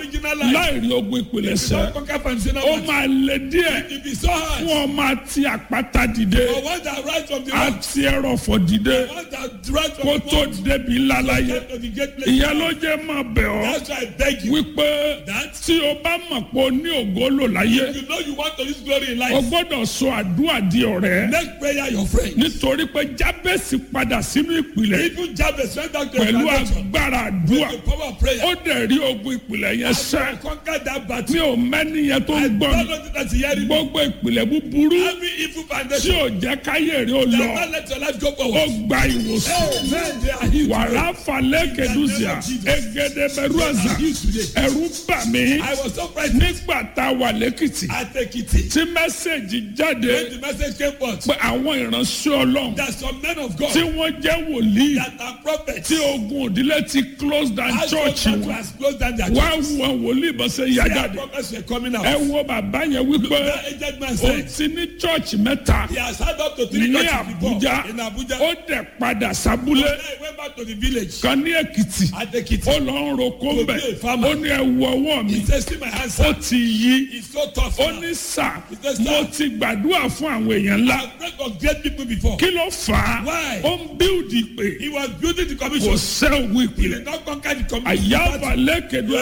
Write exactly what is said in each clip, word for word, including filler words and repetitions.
original life. láìrí ogun ìpìlẹ̀ṣẹ̀ Don't conquer foundational ó battle. máa le díẹ̀ It be so hard. fún ọmọ àti àpáta dìde For one that rise from the rock, àti ẹrọ̀fọ̀ dìde one that rise from kó the tó rock, débi ńlá láyé get to the great place. ìyẹn ló jẹ́ máa bẹ̀ ọ́ That's why I beg you. wípé That tí o bá mọ̀ pé o ní ògo lò láyé you know you want to use glory in o life. gbọ́dọ̀ sọ àdúrà di ọ̀rẹ́ Make prayer your friend. nítorí pé jábẹ́sì padà sínú ìpìlẹ̀ Even Jabez went back to the pẹ̀lú foundation. agbára àdúrà The power of prayer. ó dẹ̀ rí ogun ìpìlẹ̀ yẹn sẹ́ I conquer that battle. mi ò mẹ́ni yẹn tó ń I gbọ́ don't mi know that you hear it. gbogbo ìpìlẹ̀ búburú Every evil tí foundation. ò jẹ́ káyé rí ó lọ Never let your life go ó forward. gba ìwòsàn Amen. They are healed wàrà falẹ̀ kẹdùsíà egede bẹ̀rù àzà ẹ̀rù bà mí I was so frightened nígbà tá a wà lẹ́kìtì at Ekiti. tí mẹ́sẹ̀gì jáde When the message came forth, pé àwọn ìránṣẹ́ ọlọ́run that some men of God tí wọ́n jẹ́ wòlíì that are prophets, tí ogun òdílé ti close down as church God wọn has closed down their wá church. wọn wòlíì bọ́ sẹ́ yá Their jáde prophets were coming out. ẹ wo bàbá yẹn wípé That aged man ó said ti ní church mẹ́ta he has had up to three ní churches before Àbújá in Abuja. ó dẹ̀ padà sábúlé Then he went back to the village kan ní Èkìtì at Ekiti. ó lọ ń roko To mbẹ be a farmer. ó ní ẹ wo ọwọ́ mi He said, see my hands, ó sir. ti yí It's so tough ó now. ní sà He said, mo sir, ti gbàdúrà fún àwọn èèyàn ńlá I've prayed for great people before. kí ló fà á Why? ó ń bíldì pé He was building the kò commission. sẹ́ òwú He ìpìlẹ̀ did not conquer the commission. àyàfà lẹ́kẹ̀dọ́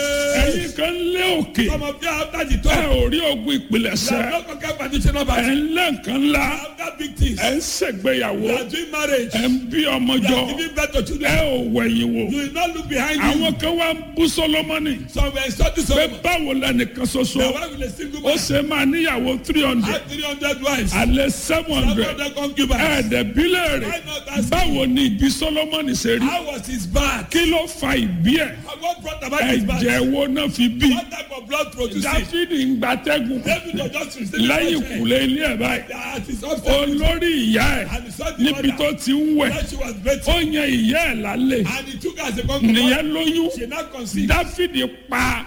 ẹ̀yìn kan lé òkè Some of you after the ẹ talk, ò rí ogun ìpìlẹ̀ you have sẹ́ not conquered foundational ẹ̀ battle. ń lé nǹkan ńlá After big things, ẹ̀ ń ṣègbéyàwó you are doing marriage, ẹ̀ ń bí ọmọ you jọ are giving birth to ẹ children. ò wẹ̀yìn wò You will not look behind you. àwọn kan wá ń bú Sólómọ́nì Some were insulting pé someone. báwo lẹnìkan ṣoṣo The wife with a single ó man ṣe máa níyàwó three hundred had three hundred wives. alẹ́ seven Some hundred of them concubines. ẹ̀ẹ́dẹ̀bílẹ̀ Why rẹ̀ not ask báwo ni ìbí Sólómọ́nì ṣe rí how was his birth? kí ló fa ìbí ẹ̀ What brought about his birth? ẹ̀jẹ̀ wo náà fi bí What type of blood produced it? Dáfídì ń gbatẹ́gùn David was just receiving lẹ́yìn blood kùlé ilé ẹ̀ báyìí at his upstairs. olórí ìyá ẹ̀ And he saw the níbi mother. tó ti ń wẹ̀ When she was ó breastfeeding. yan ìyá ẹ̀ lálẹ́ And he took her as a concubine. nìyẹn lóyún She now conceived. Dáfídì pa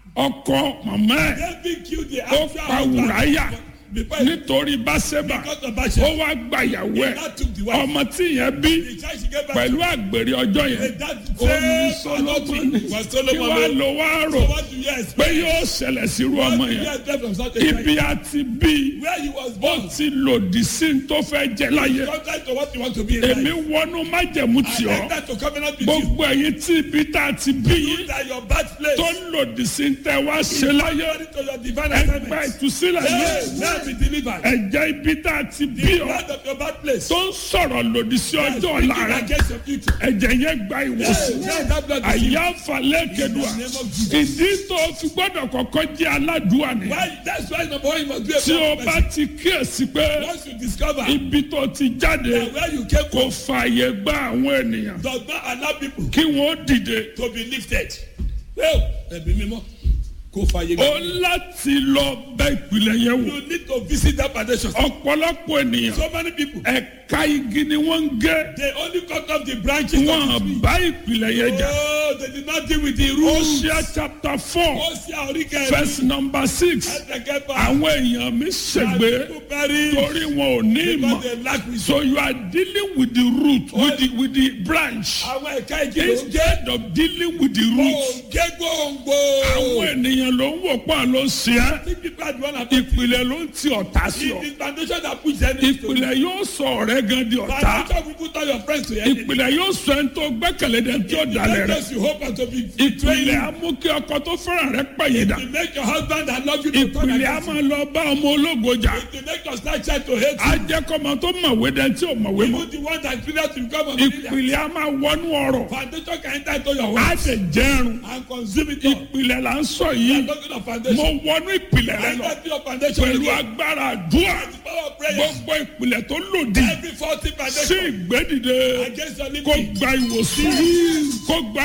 ọkọ màmá ẹ̀ David killed the ó actual pa Wùráyà before he nítorí Báṣẹ́bà got of ó Bathsheba. wá gbàyàwó He ẹ̀ now took the wife. ọmọ tí yẹn bí The child she gave back pẹ̀lú to àgbèrè ọjọ́ yẹn that ó ní same Sólómọ́nì adultery was kí wàá Solomon. lọ wá So rò what do you pé expect? yóò ṣẹlẹ̀ sírú What ọmọ do you yẹn expect from such a ibi child? àti bí Where he was ó born. ti lòdì sí ní tó fẹ́ jẹ láyé Contrary to what you want to be in èmi life. wọnú májẹ̀mú tì I ọ́ enter to covenant with you. gbogbo ẹ̀yin tí ibi tá a ti bí You yín that your birthplace tó ń lòdì sí ní tẹ́ wá ṣe láyé according to your divine ẹgbẹ́ assignment. ìtúsílẹ̀ Hey, yìí now be delivered. ẹ̀jẹ̀ ibi tá a ti bí The ọ́ blood of your birthplace. tó ń sọ̀rọ̀ lòdì sí ọjọ́ Speaking ọ̀la rẹ̀ against your future. ẹ̀jẹ̀ yẹn gba ìwòsàn Hey, now that blood is àyà falẹ̀ kedua ìdí tó fi gbọ́dọ̀ kọ́kọ́ jẹ́ aládùúwà ni Why? That's why number one you must be a tí o proper bá person. ti kíyèsí pé Once you discover ibi tó ti jáde that where you came kò from fààyè gba àwọn ènìyàn does not allow people kí wọ́n dìde to be lifted. Well, ẹ̀bí mímọ́ kò fàyè ó gbà. láti lọ bẹ ìpìlẹ̀ yẹn wò You need to visit that foundation. ọ̀pọ̀lọpọ̀ ènìyàn So many people, ẹ̀ka igi ni wọ́n ń gé they only cut off the branches of the wọ́n tree. bá ìpìlẹ̀ yẹn jà Oh, they did not deal with the roots. Hosea chapter four Ó ṣe àríkẹ́ verse number six ẹ̀ẹ́dẹ̀kẹ́fà. àwọn èèyàn mi ṣègbè People perish torí wọn ò ní ìmọ̀. because they lack wisdom. So you are dealing with the root, with the with the branch, Àwọn ẹ̀ka igi ló ń gé. instead of dealing with the root. Òǹgé gbòǹgbò. Àwọn ènìyàn ló ń wò pọ̀ ló ń ṣe é. Think people are the one that Ìpìlẹ̀ ló ń ti ọ̀tá sí ọ. It is foundation that puts enemies to you. Ìpìlẹ̀ yóò sọ ọ̀rẹ́ gan di ọ̀tá. Foundation will put all your friends to enemy. Ìpìlẹ̀ yóò sọ ẹni tó gbẹ́kẹ̀lé dẹ̀ tí ó dalẹ̀ rẹ̀. Because you hope and to be Ìpìlẹ̀ á mú kí ọkọ tó fẹ́ràn rẹ̀ pẹ̀yìndà. to make your husband that love you to turn Ìpìlẹ̀ á against máa lọ bá ọmọ ológo jà. you. To make your slight child to hate Á jẹ́ kọ́mọ tó mọ̀wé dẹ̀ tí ò mọ̀wé you. mọ̀. Even the one that failure to become a millionaire. Ìpìlẹ̀ á máa wọnú ọ̀rọ̀. Foundation can enter into your Á home dẹ̀ jẹ́rùn. and consume it all. Ìpìlẹ̀ là ń sọ You are yìí. talking of Mo foundation. wọnú ìpìlẹ̀ rẹ lọ. Enter to your foundation Pẹ̀lú again. agbára àdúrà. The power of prayer. Gbogbo ìpìlẹ̀ tó lòdì Every faulty sí foundation ìgbédìde against your kó living. gba ìwòsàn. Kó gba